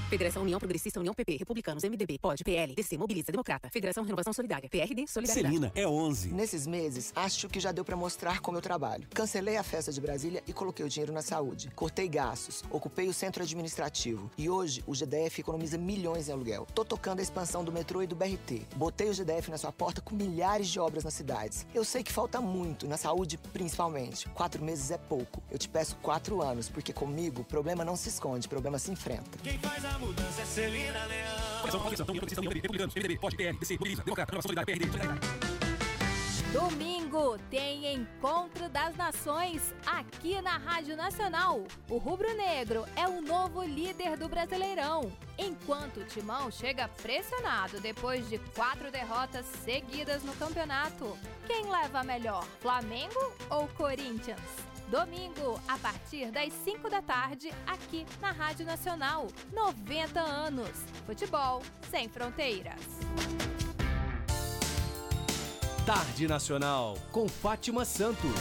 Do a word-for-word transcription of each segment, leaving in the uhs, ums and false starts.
Federação União Progressista, União P P, Republicanos, M D B, P O D, P L, D C, Mobiliza, Democrata, Federação Renovação Solidária, P R D, Solidariedade. Celina é onze. Nesses meses, acho que já deu pra mostrar como eu trabalho. Cancelei a festa de Brasília e coloquei o dinheiro na saúde. Cortei gastos, ocupei o centro administrativo. E hoje, o G D F economiza milhões em aluguel. Tô tocando a expansão do metrô e do B R T. Botei o G D F na sua porta com milhares de obras nas cidades. Eu sei que falta muito, na saúde principalmente. Quatro meses é pouco. Eu te peço quatro anos, porque comigo, problema não se esconde, problema se enfrenta. Quem faz a mudança é Celina Leão. Republicanos, M D B, P O D, P L, D C, Mobiliza, Democrata, Renovação Solidária, P R D, Solidariedade. Domingo tem Encontro das Nações aqui na Rádio Nacional. O Rubro Negro é o novo líder do Brasileirão, enquanto o Timão chega pressionado depois de quatro derrotas seguidas no campeonato. Quem leva a melhor, Flamengo ou Corinthians? Domingo, a partir das cinco da tarde, aqui na Rádio Nacional. noventa anos. Futebol sem fronteiras. Tarde Nacional, com Fátima Santos.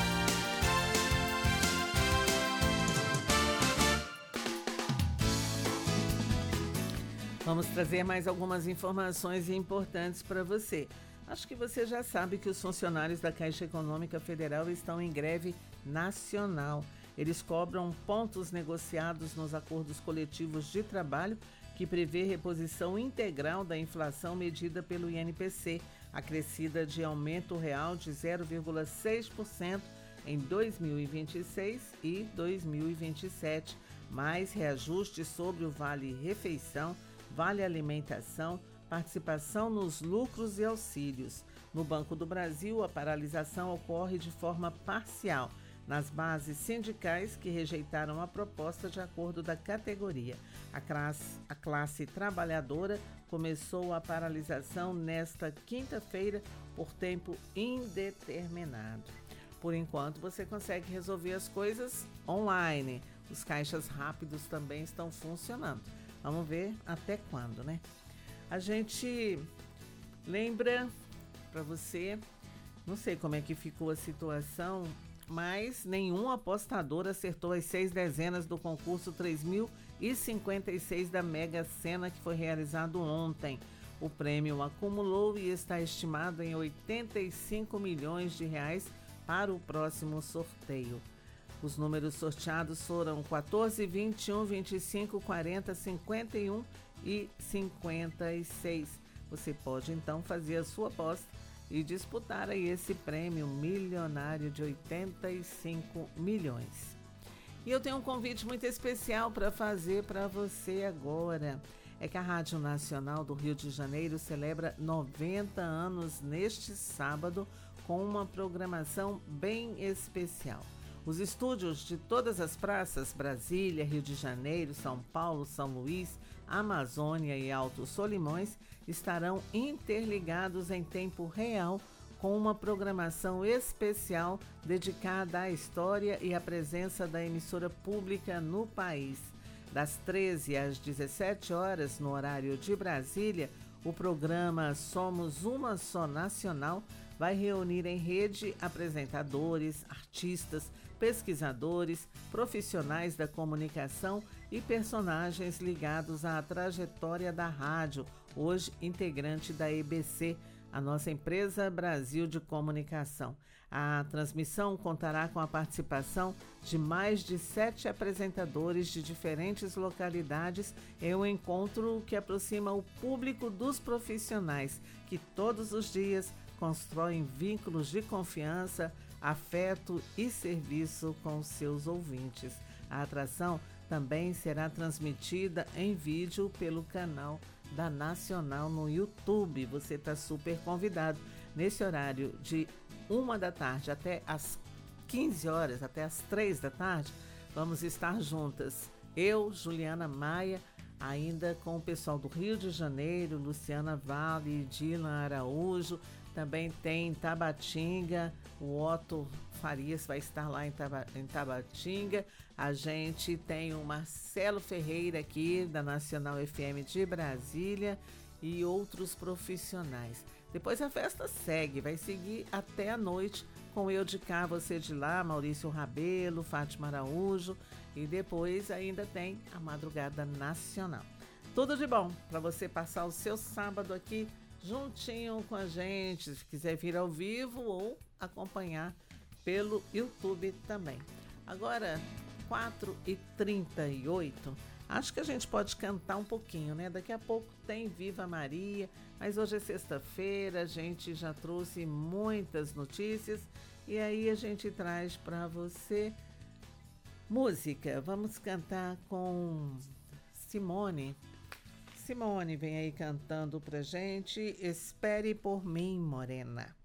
Vamos trazer mais algumas informações importantes para você. Acho que você já sabe que os funcionários da Caixa Econômica Federal estão em greve nacional. Eles cobram pontos negociados nos acordos coletivos de trabalho que prevê reposição integral da inflação medida pelo I N P C, acrescida de aumento real de zero vírgula seis por cento em dois mil e vinte e seis e dois mil e vinte e sete, mais reajuste sobre o Vale Refeição, Vale Alimentação, participação nos lucros e auxílios. No Banco do Brasil, a paralisação ocorre de forma parcial nas bases sindicais que rejeitaram a proposta de acordo da categoria. A classe, a classe trabalhadora começou a paralisação nesta quinta-feira por tempo indeterminado. Por enquanto, você consegue resolver as coisas online. Os caixas rápidos também estão funcionando. Vamos ver até quando, né? A gente lembra para você, não sei como é que ficou a situação, mas nenhum apostador acertou as seis dezenas do concurso três mil e cinquenta e seis da Mega Sena, que foi realizado ontem. O prêmio acumulou e está estimado em oitenta e cinco milhões de reais para o próximo sorteio. Os números sorteados foram quatorze, vinte e um, vinte e cinco, quarenta, cinquenta e um e cinquenta e seis. Você pode então fazer a sua aposta e disputar aí esse prêmio milionário de oitenta e cinco milhões. E eu tenho um convite muito especial para fazer para você agora. É que a Rádio Nacional do Rio de Janeiro celebra noventa anos neste sábado com uma programação bem especial. Os estúdios de todas as praças, Brasília, Rio de Janeiro, São Paulo, São Luís, Amazônia e Alto Solimões estarão interligados em tempo real com uma programação especial dedicada à história e à presença da emissora pública no país. Das treze às dezessete horas, no horário de Brasília, o programa Somos Uma Só Nacional vai reunir em rede apresentadores, artistas, pesquisadores, profissionais da comunicação e personagens ligados à trajetória da rádio, hoje integrante da E B C, a nossa empresa Brasil de Comunicação. A transmissão contará com a participação de mais de sete apresentadores de diferentes localidades em um encontro que aproxima o público dos profissionais que todos os dias constroem vínculos de confiança, afeto e serviço com seus ouvintes. A atração também será transmitida em vídeo pelo canal da Nacional no YouTube. Você está super convidado. Nesse horário de uma da tarde até as quinze horas, até as três da tarde, vamos estar juntas. Eu, Juliana Maia, ainda com o pessoal do Rio de Janeiro, Luciana Vale e Dylan Araújo. Também tem Tabatinga, o Otto Farias vai estar lá em, Taba, em Tabatinga. A gente tem o Marcelo Ferreira aqui da Nacional F M de Brasília e outros profissionais. Depois a festa segue, vai seguir até a noite com Eu de Cá, Você de Lá, Maurício Rabelo, Fátima Araújo e depois ainda tem a Madrugada Nacional. Tudo de bom para você passar o seu sábado aqui juntinho com a gente, se quiser vir ao vivo ou acompanhar pelo YouTube também. Agora, quatro e trinta e oito, acho que a gente pode cantar um pouquinho, né? Daqui a pouco tem Viva Maria, mas hoje é sexta-feira, a gente já trouxe muitas notícias e aí a gente traz para você música. Vamos cantar com Simone. Simone vem aí cantando pra gente Espere por Mim, Morena.